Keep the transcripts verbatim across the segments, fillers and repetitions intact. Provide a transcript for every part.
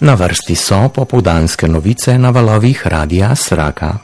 Na vrsti so popoldanske novice na valovih Radia Sraka.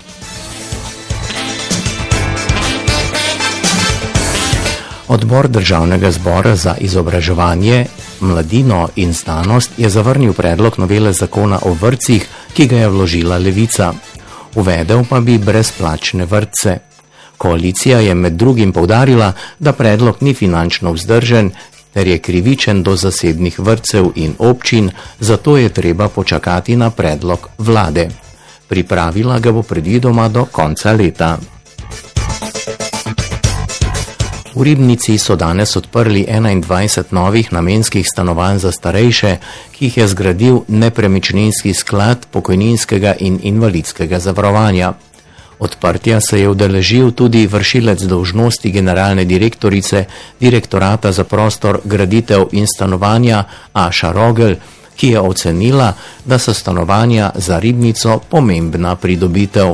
Odbor Državnega zbora za izobraževanje, mladino in znanost je zavrnil predlog novele zakona o vrtcih, ki ga je vložila Levica. Uvedel pa bi brezplačne vrtce. Koalicija je med drugim poudarila, da predlog ni finančno vzdržen, ter je krivičen do zasebnih vrtcev in občin, zato je treba počakati na predlog vlade. Pripravila ga bo predvidoma do konca leta. V Ribnici so danes odprli enaindvajset novih namenskih stanovanj za starejše, ki jih je zgradil nepremičninski sklad pokojninskega in invalidskega zavarovanja. Odprtja se je udeležil tudi vršilec dolžnosti generalne direktorice Direktorata za prostor, graditev in stanovanja Aša Rogel, ki je ocenila, da so stanovanja za Ribnico pomembna pridobitev.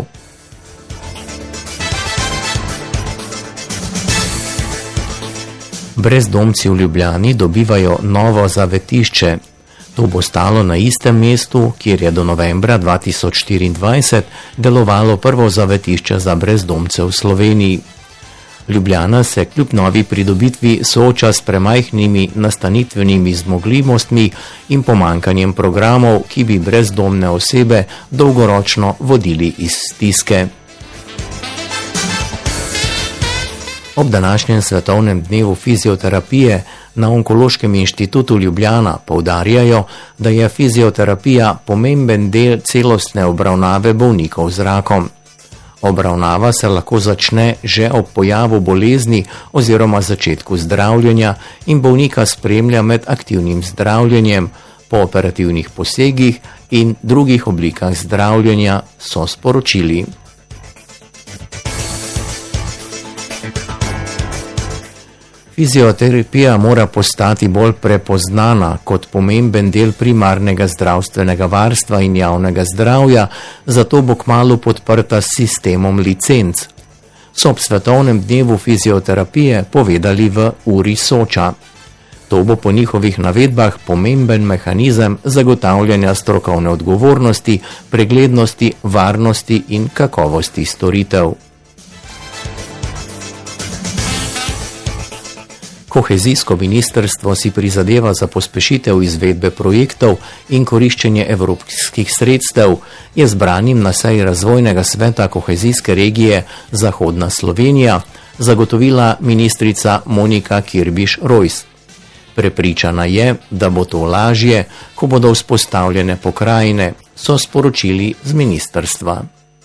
Brezdomci v Ljubljani dobivajo novo zavetišče. To bo stalo na istem mestu, kjer je do novembra dva tisoč štiriindvajset delovalo prvo zavetišče za brezdomce v Sloveniji. Ljubljana se kljub novi pridobitvi sooča s premajhnimi nastanitvenimi zmogljivostmi in pomankanjem programov, ki bi brezdomne osebe dolgoročno vodili iz stiske. Ob današnjem svetovnem dnevu fizioterapije na Onkološkem inštitutu Ljubljana poudarjajo, da je fizioterapija pomemben del celostne obravnave bolnikov z rakom. Obravnava se lahko začne že ob pojavu bolezni oziroma začetku zdravljenja in bolnika spremlja med aktivnim zdravljenjem, po operativnih posegih in drugih oblikah zdravljenja, so sporočili. Fizioterapija mora postati bolj prepoznana kot pomemben del primarnega zdravstvenega varstva in javnega zdravja, zato bo kmalu podprta s sistemom licenc. So ob svetovnem dnevu fizioterapije povedali v Uri Soča. To bo po njihovih navedbah pomemben mehanizem zagotavljanja strokovne odgovornosti, preglednosti, varnosti in kakovosti storitev. Kohezijsko ministrstvo si prizadeva za pospešitev izvedbe projektov in koriščenje evropskih sredstev, je zbranim na seji razvojnega sveta kohezijske regije Zahodna Slovenija zagotovila ministrica Monika Kirbiš-Rojs. Prepričana je, da bo to lažje, ko bodo vzpostavljene pokrajine, so sporočili z ministrstva.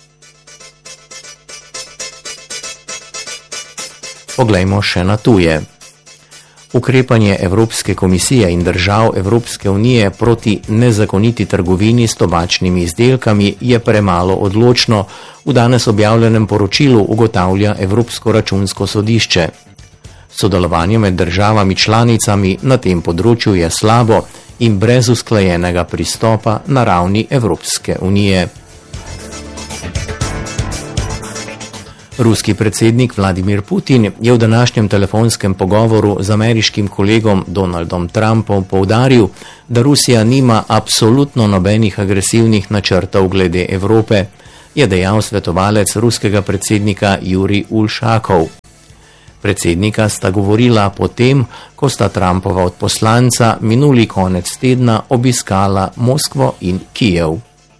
Poglejmo še na tuje. Ukrepanje Evropske komisije in držav Evropske unije proti nezakoniti trgovini s tobačnimi izdelkami je premalo odločno, v danes objavljenem poročilu ugotavlja Evropsko računsko sodišče. Sodelovanje med državami članicami na tem področju je slabo in brez usklajenega pristopa na ravni Evropske unije. Ruski predsednik Vladimir Putin je v današnjem telefonskem pogovoru z ameriškim kolegom Donaldom Trumpom poudaril, da Rusija nima absolutno nobenih agresivnih načrtov glede Evrope, je dejal svetovalec ruskega predsednika Jurij Ulšakov. Predsednika sta govorila potem, ko sta Trumpova odposlanca minuli konec tedna obiskala Moskvo in Kijev.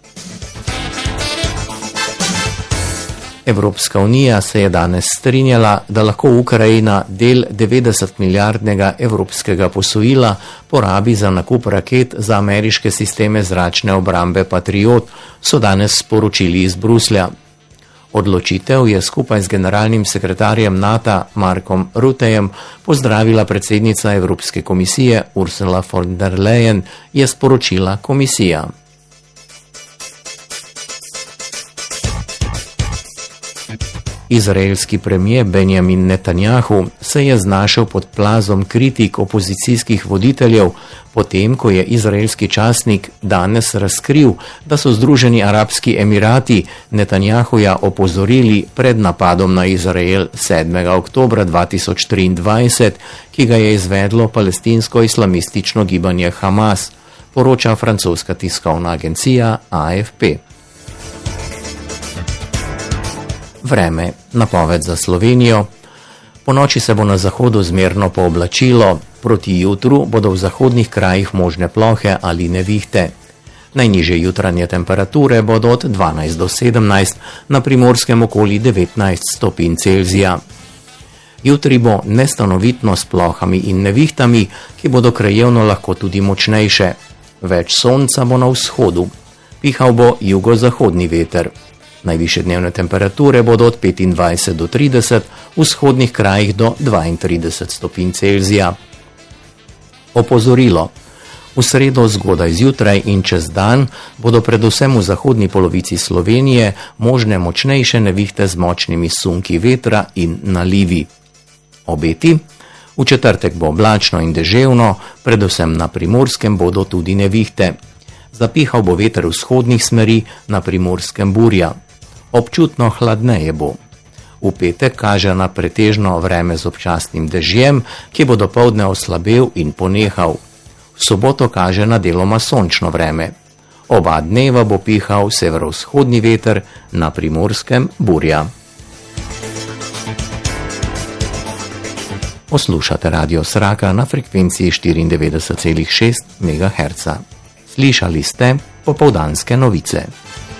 Evropska unija se je danes strinjala, da lahko Ukrajina del devetdeset milijardnega evropskega posojila porabi za nakup raket za ameriške sisteme zračne obrambe Patriot, so danes sporočili iz Bruslja. Odločitev je skupaj z generalnim sekretarjem NATO Markom Ruttejem pozdravila predsednica Evropske komisije Ursula von der Leyen, je sporočila komisija. Izraelski premijer Benjamin Netanjahu se je znašel pod plazom kritik opozicijskih voditeljev, potem ko je izraelski časnik danes razkril, da so Združeni arabski emirati Netanjahuja opozorili pred napadom na Izrael sedmega oktobra dva tisoč triindvajset, ki ga je izvedlo palestinsko islamistično gibanje Hamas. poroča francoska tiskovna agencija A F P. Vreme, napoved za Slovenijo. Po noči se bo na zahodu zmerno pooblačilo, proti jutru bodo v zahodnih krajih možne plohe ali nevihte. Najnižje jutranje temperature bodo od dvanajst do sedemnajst, na Primorskem okoli devetnajst stopinj Celzija. Jutri bo nestanovitno s plohami in nevihtami, ki bodo krajevno lahko tudi močnejše. Več sonca bo na vzhodu. Pihal bo jugozahodni veter. Najvišje dnevne temperature bodo od petindvajset do trideset, v vzhodnih krajih do dvaintrideset stopinj Celzija. Opozorilo. V sredo zgodaj zjutraj in čez dan bodo predvsem v zahodni polovici Slovenije možne močnejše nevihte z močnimi sunki vetra in nalivi. Obeti. V četrtek bo oblačno in deževno, predvsem na Primorskem bodo tudi nevihte. Zapihal bo veter vzhodnih smeri, na Primorskem burja. Občutno hladneje bo. V petek kaže na pretežno vreme z občasnim dežjem, ki bo dopoldne oslabel in ponehal. V soboto kaže na deloma sončno vreme. Oba dneva bo pihal severovzhodni veter, na Primorskem burja. Poslušate Radio Sraka na frekvenciji štiriindevetdeset celih šest megaherca. Slišali ste popoldanske novice.